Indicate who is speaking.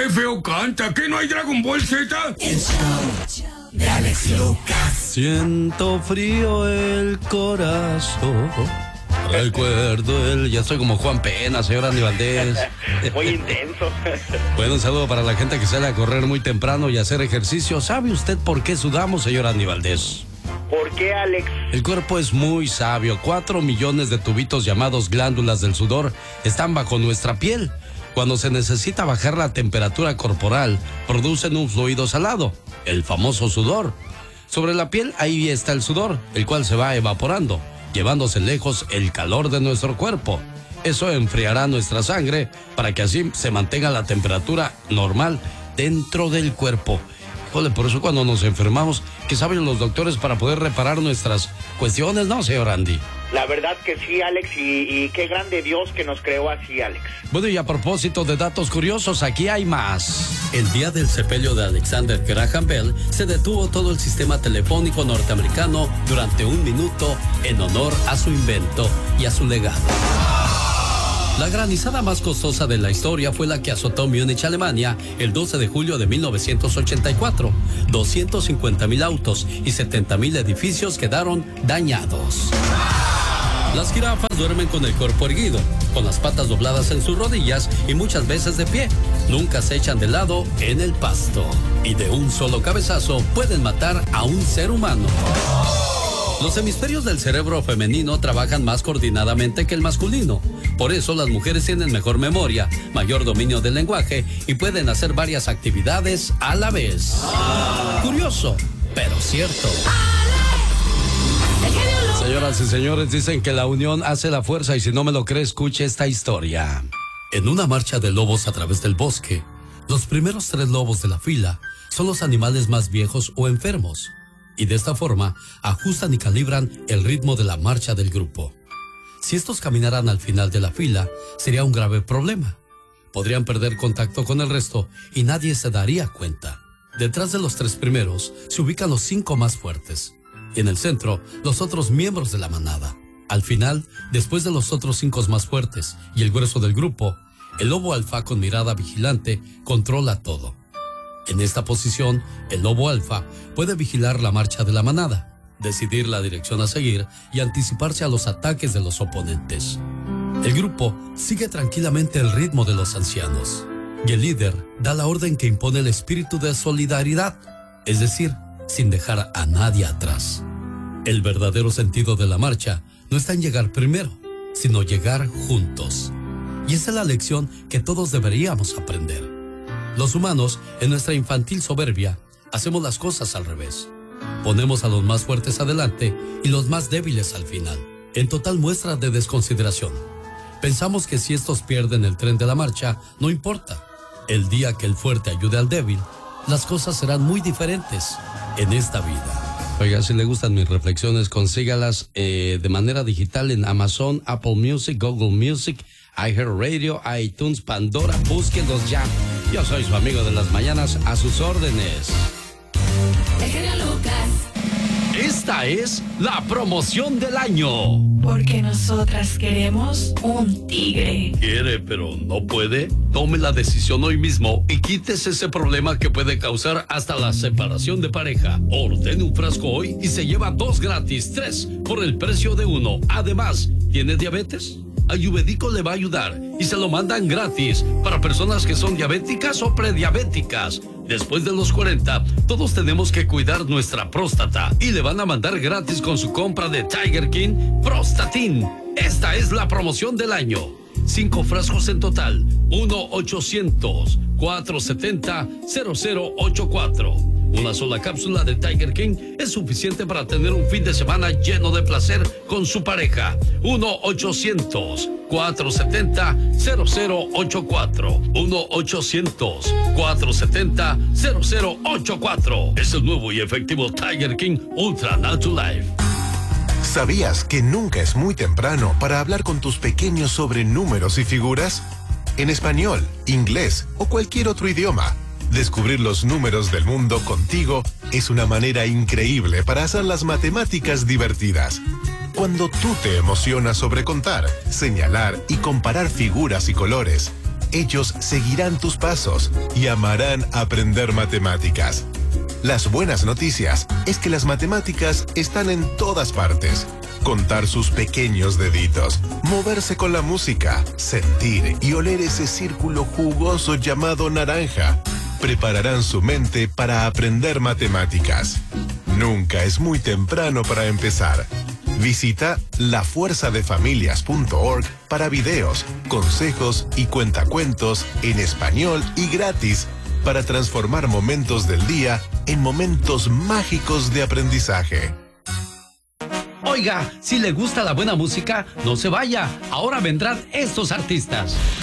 Speaker 1: qué feo canta! ¿Qué no hay Dragon Ball Z?
Speaker 2: El show de Alex Lucas.
Speaker 3: Siento frío el corazón. Recuerdo ya estoy como Juan Pena, señor Andy Valdés.
Speaker 4: Muy intenso.
Speaker 3: Bueno, un saludo para la gente que sale a correr muy temprano y a hacer ejercicio. ¿Sabe usted por qué sudamos, señor Andy Valdés?
Speaker 4: ¿Por qué, Alex?
Speaker 3: El cuerpo es muy sabio. 4 millones de tubitos llamados glándulas del sudor están bajo nuestra piel. Cuando se necesita bajar la temperatura corporal, producen un fluido salado, el famoso sudor. Sobre la piel, ahí está el sudor, el cual se va evaporando, llevándose lejos el calor de nuestro cuerpo. Eso enfriará nuestra sangre para que así se mantenga la temperatura normal dentro del cuerpo. Híjole, por eso cuando nos enfermamos, ¿qué saben los doctores para poder reparar nuestras cuestiones, no, señor Andy?
Speaker 4: La verdad que sí, Alex, y qué grande Dios que nos creó así, Alex.
Speaker 3: Bueno, y a propósito de datos curiosos, aquí hay más. El día del sepelio de Alexander Graham Bell, se detuvo todo el sistema telefónico norteamericano durante 1 minuto en honor a su invento y a su legado. La granizada más costosa de la historia fue la que azotó Múnich, Alemania, el 12 de julio de 1984. 250,000 autos y 70,000 edificios quedaron dañados. Las jirafas duermen con el cuerpo erguido, con las patas dobladas en sus rodillas y muchas veces de pie. Nunca se echan de lado en el pasto. Y de un solo cabezazo pueden matar a un ser humano. Los hemisferios del cerebro femenino trabajan más coordinadamente que el masculino. Por eso las mujeres tienen mejor memoria, mayor dominio del lenguaje y pueden hacer varias actividades a la vez. Curioso, pero cierto. Señoras y señores, dicen que la unión hace la fuerza y si no me lo cree, escuche esta historia. En una marcha de lobos a través del bosque, los primeros 3 lobos de la fila son los animales más viejos o enfermos. Y de esta forma ajustan y calibran el ritmo de la marcha del grupo. Si estos caminaran al final de la fila, sería un grave problema. Podrían perder contacto con el resto y nadie se daría cuenta. Detrás de los 3 primeros se ubican los 5 más fuertes. Y en el centro, los otros miembros de la manada. Al final, después de los otros 5 más fuertes y el grueso del grupo, el lobo alfa con mirada vigilante controla todo. En esta posición, el lobo alfa puede vigilar la marcha de la manada, decidir la dirección a seguir y anticiparse a los ataques de los oponentes. El grupo sigue tranquilamente el ritmo de los ancianos y el líder da la orden que impone el espíritu de solidaridad, es decir, sin dejar a nadie atrás. El verdadero sentido de la marcha no está en llegar primero, sino llegar juntos. Y esa es la lección que todos deberíamos aprender. Los humanos, en nuestra infantil soberbia, hacemos las cosas al revés. Ponemos a los más fuertes adelante y los más débiles al final, en total muestra de desconsideración. Pensamos que si estos pierden el tren de la marcha, no importa. El día que el fuerte ayude al débil, las cosas serán muy diferentes en esta vida. Oiga, si le gustan mis reflexiones, consígalas de manera digital en Amazon, Apple Music, Google Music, iHeartRadio, iTunes, Pandora. Búsquenlos ya. Yo soy su amigo de las mañanas, a sus órdenes.
Speaker 2: El genio Lucas.
Speaker 3: Esta es la promoción del año.
Speaker 5: Porque nosotras queremos un tigre.
Speaker 3: ¿Quiere pero no puede? Tome la decisión hoy mismo y quítese ese problema que puede causar hasta la separación de pareja. Ordene un frasco hoy y se lleva 2 gratis, 3 por el precio de 1. Además, ¿tiene diabetes? Ayurvédico le va a ayudar y se lo mandan gratis para personas que son diabéticas o prediabéticas. Después de los 40, todos tenemos que cuidar nuestra próstata y le van a mandar gratis con su compra de Tiger King Prostatin. Esta es la promoción del año. 5 frascos en total. 1-800-470-0084. Una sola cápsula de Tiger King es suficiente para tener un fin de semana lleno de placer con su pareja. 1-800-470-0084. 1-800-470-0084. Es el nuevo y efectivo Tiger King Ultra Natural Life.
Speaker 6: ¿Sabías que nunca es muy temprano para hablar con tus pequeños sobre números y figuras? En español, inglés o cualquier otro idioma. Descubrir los números del mundo contigo es una manera increíble para hacer las matemáticas divertidas. Cuando tú te emocionas sobre contar, señalar y comparar figuras y colores, Ellos seguirán tus pasos y amarán aprender matemáticas. Las buenas noticias es que las matemáticas están en todas partes. Contar sus pequeños deditos, moverse con la música, sentir y oler ese círculo jugoso llamado naranja. Prepararán su mente para aprender matemáticas. Nunca es muy temprano para empezar. Visita lafuerzadefamilias.org para videos, consejos y cuentacuentos en español y gratis para transformar momentos del día en momentos mágicos de aprendizaje.
Speaker 3: Oiga, si le gusta la buena música, no se vaya. Ahora vendrán estos artistas.